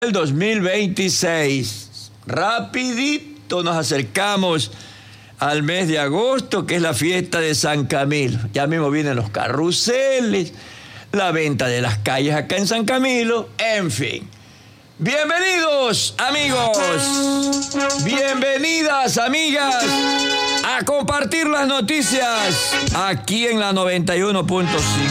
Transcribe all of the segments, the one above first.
El 2026. Rapidito nos acercamos al mes de agosto, que es la fiesta de San Camilo. Ya mismo vienen los carruseles, la venta de las calles acá en San Camilo, en fin. Bienvenidos, amigos. Bienvenidas, amigas, a compartir las noticias aquí en la 91.5.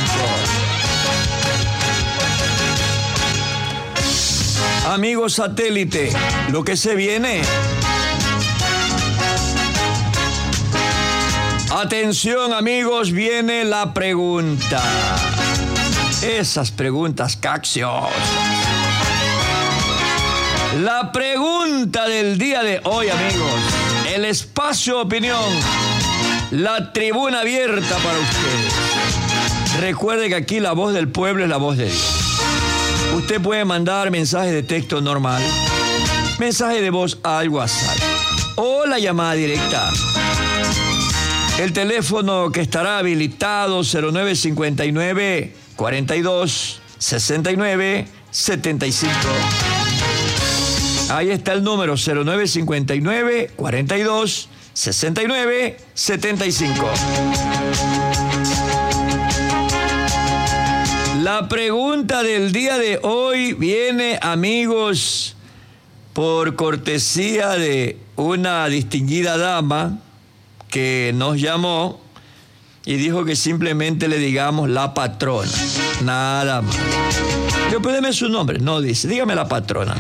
Amigos satélite, lo que se viene. Atención, amigos, viene la pregunta. Esas preguntas capciosas. La pregunta del día de hoy, amigos. El espacio de opinión. La tribuna abierta para ustedes. Recuerde que aquí la voz del pueblo es la voz de Dios. Usted puede mandar mensajes de texto normal, mensaje de voz al WhatsApp o la llamada directa. El teléfono que estará habilitado 0959 42 69 75. Ahí está el número 0959 42 69 75. La pregunta del día de hoy viene, amigos, por cortesía de una distinguida dama que nos llamó y dijo que simplemente le digamos la patrona. Nada más. Yo, pues deme su nombre. No dice, dígame la patrona.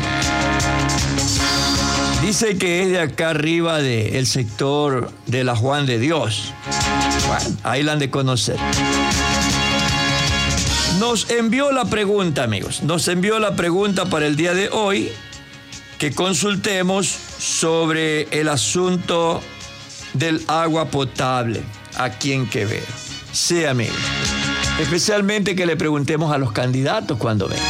Dice que es de acá arriba del sector de la Juan de Dios. Bueno, ahí la han de conocer. Nos envió la pregunta, amigos. Nos envió la pregunta para el día de hoy, que consultemos sobre el asunto del agua potable aquí en Quevedo. Sí, amigos. Especialmente que le preguntemos a los candidatos cuando vengan.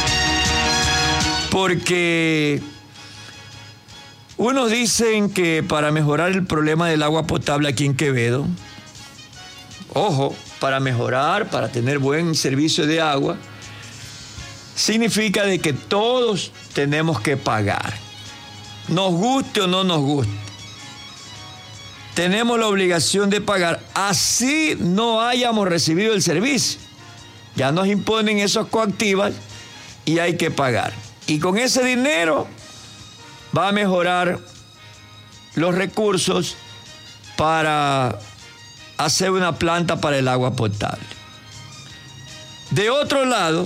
Porque unos dicen que para mejorar el problema del agua potable aquí en Quevedo, ojo, para mejorar, para tener buen servicio de agua, significa de que todos tenemos que pagar. Nos guste o no nos guste. Tenemos la obligación de pagar, así no hayamos recibido el servicio. Ya nos imponen esos coactivas y hay que pagar. Y con ese dinero va a mejorar los recursos para hacer una planta para el agua potable. De otro lado,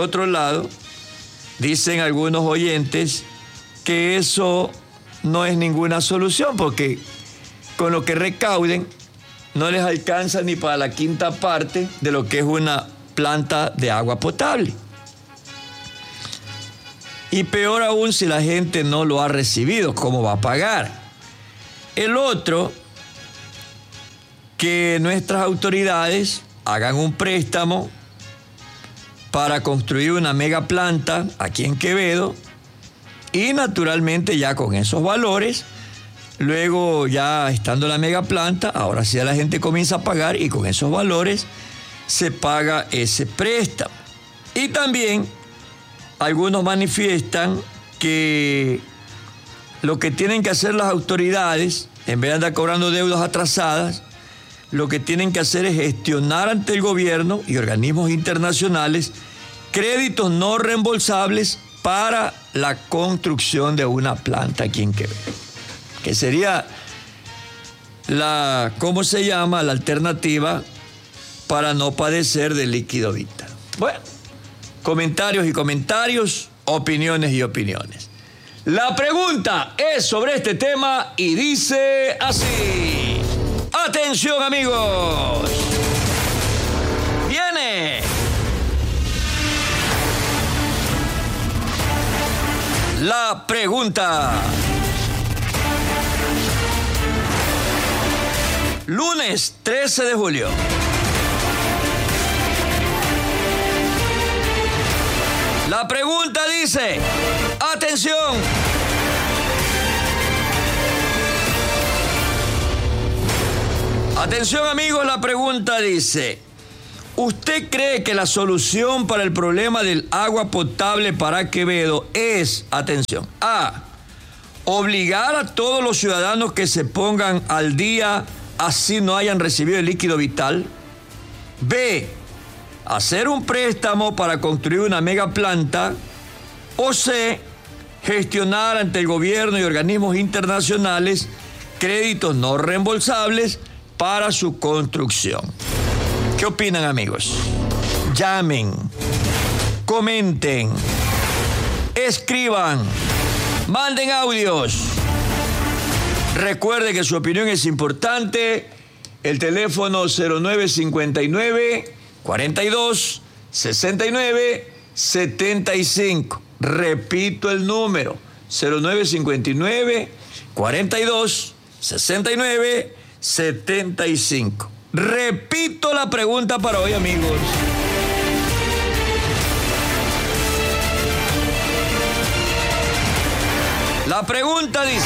dicen algunos oyentes que eso no es ninguna solución, porque con lo que recauden no les alcanza ni para la quinta parte de lo que es una planta de agua potable. Y peor aún si la gente no lo ha recibido, ¿cómo va a pagar? El otro, que nuestras autoridades hagan un préstamo para construir una mega planta aquí en Quevedo y naturalmente ya con esos valores, luego ya estando la mega planta, ahora sí la gente comienza a pagar y con esos valores se paga ese préstamo. Y también algunos manifiestan que lo que tienen que hacer las autoridades, en vez de andar cobrando deudas atrasadas, lo que tienen que hacer es gestionar ante el gobierno y organismos internacionales créditos no reembolsables para la construcción de una planta aquí en Quevedo. Que sería la alternativa para no padecer de líquido vital. Bueno, comentarios, opiniones y opiniones. La pregunta es sobre este tema y dice así. ¡Atención, amigos! ¡Viene! La pregunta. Lunes 13 de julio. La pregunta dice, ¡atención! Atención, amigos, la pregunta dice, ¿Usted cree que la solución para el problema del agua potable para Quevedo es, atención, A, obligar a todos los ciudadanos que se pongan al día así no hayan recibido el líquido vital? B, hacer un préstamo para construir una mega planta? O C, gestionar ante el gobierno y organismos internacionales créditos no reembolsables para su construcción. ¿Qué opinan, amigos? Llamen, comenten, escriban, manden audios. Recuerde que su opinión es importante. El teléfono 0959 42 69 75. Repito el número, 0959 42 69 75. Repito la pregunta para hoy, amigos. La pregunta dice: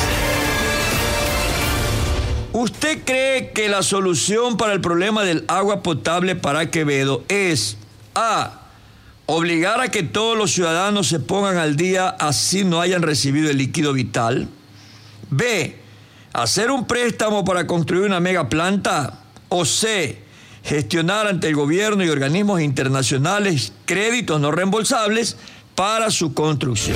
¿usted cree que la solución para el problema del agua potable para Quevedo es A, obligar a que todos los ciudadanos se pongan al día así no hayan recibido el líquido vital? B, hacer un préstamo para construir una mega planta? O C, gestionar ante el gobierno y organismos internacionales créditos no reembolsables para su construcción.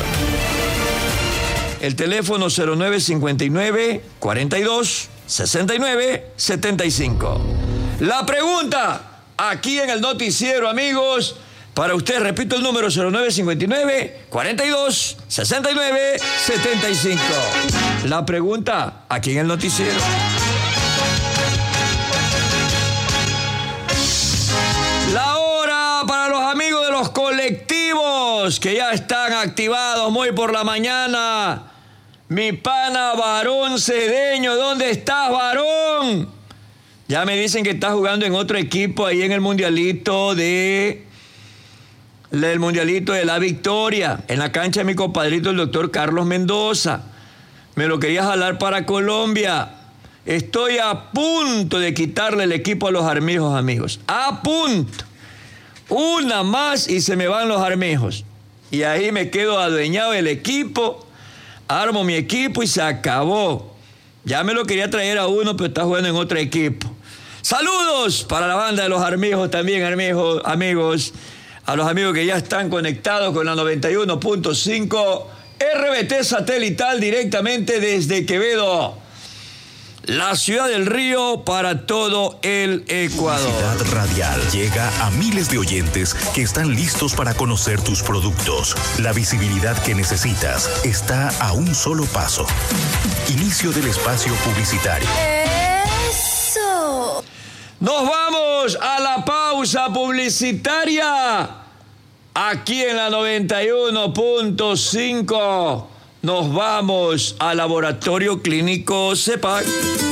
El teléfono 0959 42 69 75. La pregunta aquí en el noticiero, amigos, para usted, repito el número, 0959 42 69 75. La pregunta aquí en el noticiero. La hora para los amigos de los colectivos que ya están activados muy por la mañana. Mi pana Varón Cedeño, ¿dónde estás, Varón? Ya me dicen que estás jugando en otro equipo ahí en el Mundialito de la Victoria, en la cancha de mi compadrito el doctor Carlos Mendoza. Me lo quería jalar para Colombia. Estoy a punto de quitarle el equipo a los Armijos, amigos. A punto. Una más y se me van los Armijos. Y ahí me quedo adueñado del equipo, armo mi equipo y se acabó. Ya me lo quería traer a uno, pero está jugando en otro equipo. Saludos para la banda de los Armijos también, amigos. A los amigos que ya están conectados con la 91.5 RBT satelital directamente desde Quevedo, la ciudad del río, para todo el Ecuador. Publicidad Radial llega a miles de oyentes que están listos para conocer tus productos. La visibilidad que necesitas está a un solo paso. Inicio del espacio publicitario. ¡Eso! Nos vamos a la pausa publicitaria. Aquí en la 91.5 nos vamos al Laboratorio Clínico CEPAC.